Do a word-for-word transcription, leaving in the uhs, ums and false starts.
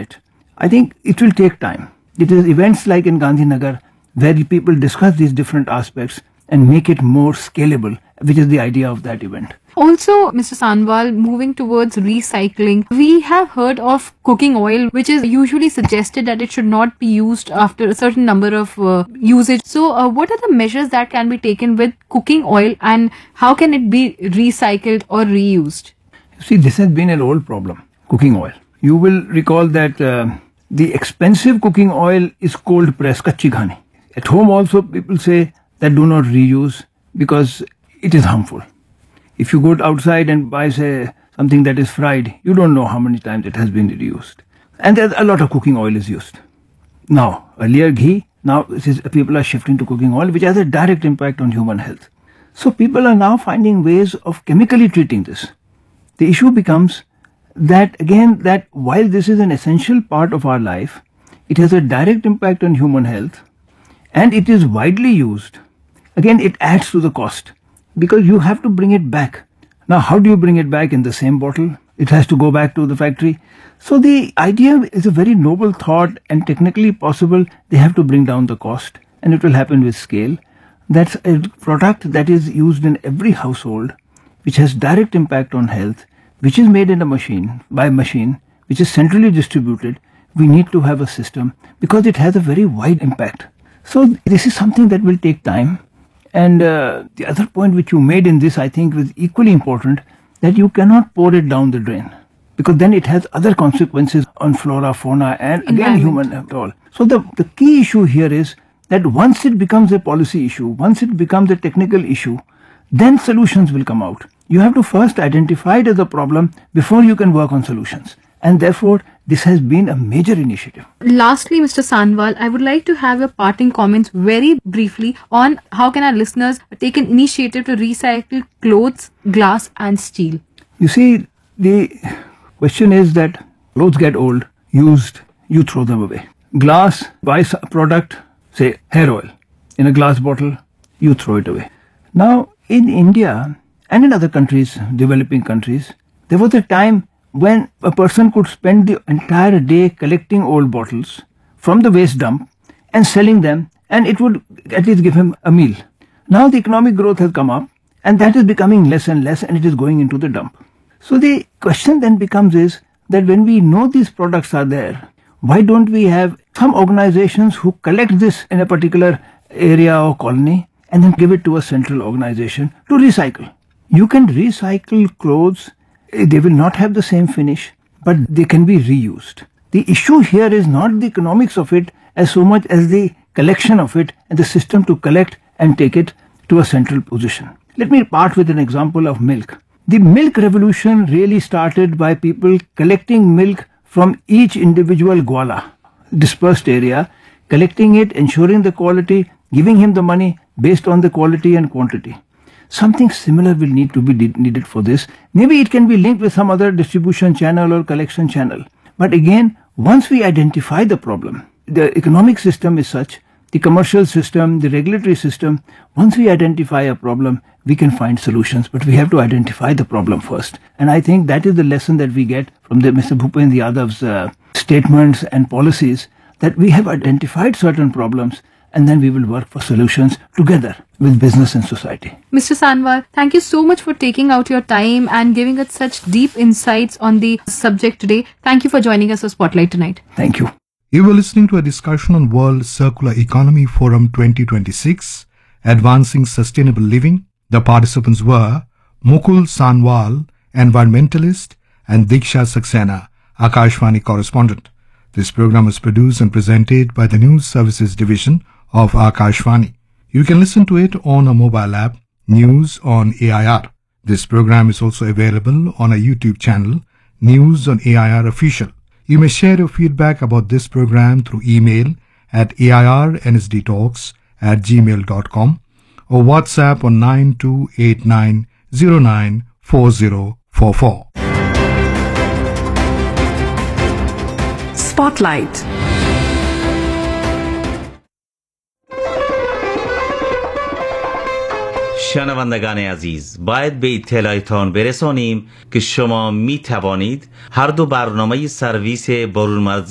it. I think it will take time. It is events like in Gandhinagar where the people discuss these different aspects and make it more scalable, which is the idea of that event. Also, Mister Sanwal, moving towards recycling, we have heard of cooking oil, which is usually suggested that it should not be used after a certain number of uh, usage. So, uh, what are the measures that can be taken with cooking oil, and how can it be recycled or reused? See, this has been an old problem, cooking oil. You will recall that uh, the expensive cooking oil is cold pressed, kachi ghani. At home also people say that do not reuse because it is harmful. If you go outside and buy, say, something that is fried, you don't know how many times it has been reused. And there's a lot of cooking oil is used. Now, earlier ghee, now it is, people are shifting to cooking oil, which has a direct impact on human health. So people are now finding ways of chemically treating this. The issue becomes that, again, that while this is an essential part of our life, it has a direct impact on human health, and it is widely used. Again, it adds to the cost, because you have to bring it back. Now, how do you bring it back in the same bottle? It has to go back to the factory. So the idea is a very noble thought, and technically possible. They have to bring down the cost, and it will happen with scale. That's a product that is used in every household, which has direct impact on health, which is made in a machine, by machine, which is centrally distributed. We need to have a system because it has a very wide impact. So this is something that will take time. And uh, the other point which you made in this, I think, was equally important, that you cannot pour it down the drain, because then it has other consequences on flora, fauna, and again human at all. So the, the key issue here is that once it becomes a policy issue, once it becomes a technical issue, then solutions will come out. You have to first identify it as a problem before you can work on solutions. And therefore, this has been a major initiative. Lastly, Mister Sanwal, I would like to have your parting comments very briefly on how can our listeners take an initiative to recycle clothes, glass and steel. You see, the question is that clothes get old, used, you throw them away. Glass, buy a product, say hair oil, in a glass bottle, you throw it away. Now, in India and in other countries, developing countries, there was a time when a person could spend the entire day collecting old bottles from the waste dump and selling them, and it would at least give him a meal. Now the economic growth has come up, and that is becoming less and less, and it is going into the dump. So the question then becomes is that when we know these products are there, why don't we have some organizations who collect this in a particular area or colony and then give it to a central organization to recycle? You can recycle clothes. They will not have the same finish, but they can be reused. The issue here is not the economics of it as so much as the collection of it and the system to collect and take it to a central position. Let me part with an example of milk. The milk revolution really started by people collecting milk from each individual gwala, dispersed area, collecting it, ensuring the quality, giving him the money based on the quality and quantity. Something similar will need to be needed for this. Maybe it can be linked with some other distribution channel or collection channel. But again, once we identify the problem, the economic system is such, the commercial system, the regulatory system, once we identify a problem, we can find solutions. But we have to identify the problem first. And I think that is the lesson that we get from the Mister Bhupendra Yadav's uh, statements and policies, that we have identified certain problems, and then we will work for solutions together with business and society. Mister Sanwal, thank you so much for taking out your time and giving us such deep insights on the subject today. Thank you for joining us for Spotlight tonight. Thank you. You were listening to a discussion on World Circular Economy Forum twenty twenty-six, Advancing Sustainable Living. The participants were Mukul Sanwal, environmentalist, and Diksha Saxena, Akashvani correspondent. This program was produced and presented by the News Services Division of Akashvani. You can listen to it on a mobile app, News on A I R. This program is also available on a YouTube channel, News on A I R Official. You may share your feedback about this program through email at airnsdtalks at gmail dot com or WhatsApp on nine two eight nine zero nine four zero four four. Spotlight. شنوندگان عزیز، باید به اطلاعتان برسانیم که شما می توانید هر دو برنامه سرویس برونمرزی